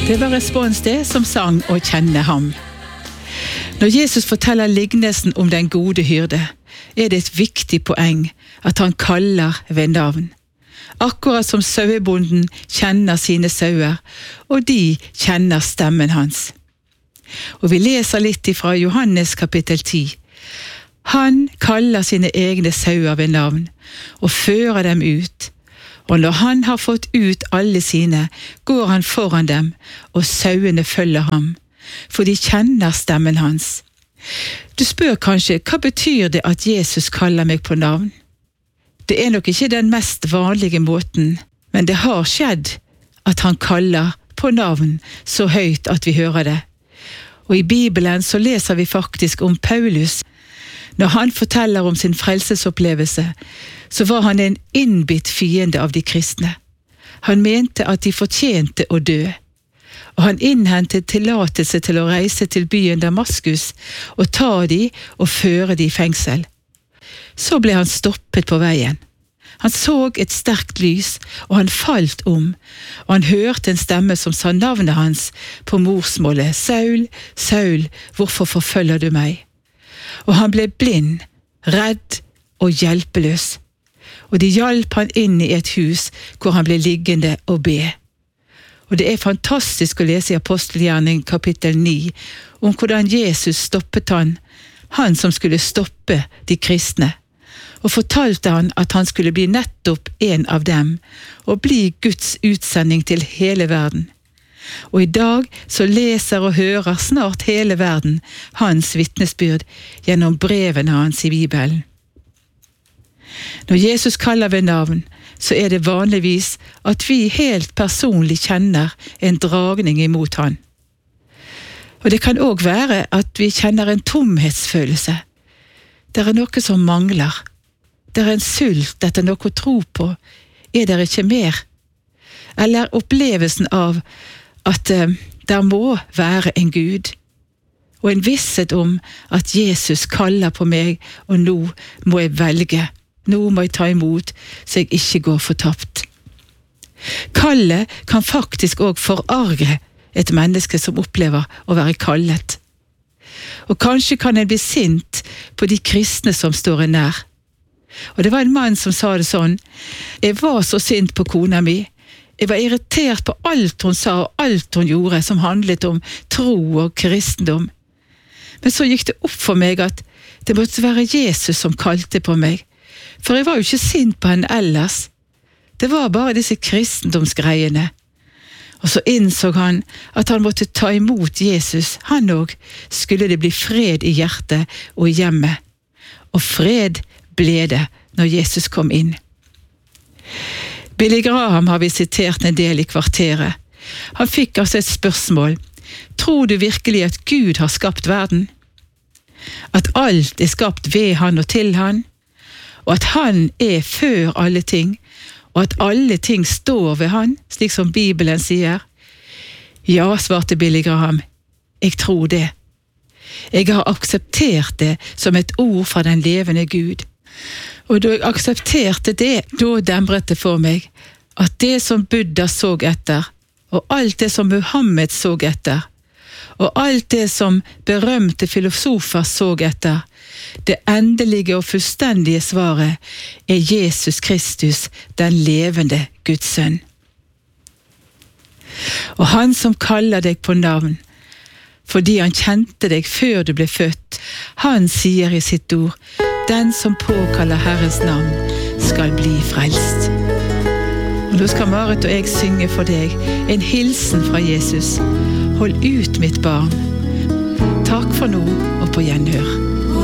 Det var respons det som sang «Å kjenne ham». Når Jesus forteller lignelsen om den gode hyrde, er det et viktig poeng at han kaller ved navn. Akkurat som sauebonden kjenner sine sauer, og de kjenner stemmen hans. Og vi leser litt fra Johannes kapittel 10. Han kaller sine egne sauer ved navn, og fører dem ut. Og når han har fått ut alle sine, går han foran dem, og sauene følger ham, for de kjenner stemmen hans. Du spør kanskje, hva betyr det at Jesus kaller meg på navn? Det er nok ikke den mest vanlige måten, men det har skjedd at han kaller på navn så høyt at vi hører det. Og i Bibelen så leser vi faktisk om Paulus. Når han forteller om sin frelsesopplevelse, så var han en innbitt fiende av de kristne. Han mente at de fortjente å dø, og han innhentet tillatelse til å reise til byen Damaskus og ta de og føre de i fengsel. Så ble han stoppet på veien. Han så et sterkt lys, og han falt om, og han hørte en stemme som sa navnet hans på morsmålet, Saul, Saul, hvorfor forfølger du meg? Og han ble blind, redd og hjelpeløs. Og de hjalp han inn i et hus hvor han ble liggende og be. Og det er fantastisk å lese i Apostelgjerning kapittel 9 om hvordan Jesus stoppet han som skulle stoppe de kristne, og fortalte han at han skulle bli nettopp en av dem og bli Guds utsending til hele verden. Og i dag så leser og hører snart hele verden hans vitnesbyrd gjennom brevene hans i Bibelen. Når Jesus kaller ved navn, så er det vanligvis at vi helt personlig kjenner en dragning imot han. Og det kan også være at vi kjenner en tomhetsfølelse. Det er noe som mangler. Det er en sult etter noe å tro på. Er det ikke mer? Eller opplevelsen av at det må være en Gud, og en visshet om at Jesus kaller på meg, og nå må jeg velge. Nå må jeg ta imot, så jeg ikke går fortapt. Kallet kan faktisk også forarge et menneske som opplever å være kallet. Og kanskje kan en bli sint på de kristne som står en nær. Og det var en mann som sa det sånn: jeg var så sint på kona mi. Jeg var irritert på alt hun sa og alt hun gjorde som handlet om tro og kristendom. Men så gikk det opp for meg at det måtte være Jesus som kalte på meg. For jeg var jo ikke sint på henne ellers. Det var bare disse kristendomsgreiene. Og så innså han at han måtte ta imot Jesus. Han også skulle det bli fred i hjertet og i hjemmet. Og fred ble det når Jesus kom inn. Billy Graham har vi sitert en del i kvarteret. Han fikk altså et spørsmål. Tror du virkelig at Gud har skapt verden? At alt er skapt ved han og til han? Og at han er før alle ting? Og at alle ting står ved han, slik som Bibelen sier? Ja, svarte Billy Graham. Jeg tror det. Jeg har akseptert det som et ord fra den levende Gud. Og da jeg aksepterte det, da demret det for meg at det som Buddha så etter, og alt det som Muhammed så etter, og alt det som berømte filosofer så etter, det endelige og fullstendige svaret er Jesus Kristus, den levende Guds sønn. Og han som kaller deg på navn, fordi han kjente deg før du ble født, han sier i sitt ord: den som påkaller Herrens navn skal bli frelst. Og nå skal Marit og jeg synge for deg en hilsen fra Jesus. Hold ut, mitt barn. Takk for nå, og på gjenhør.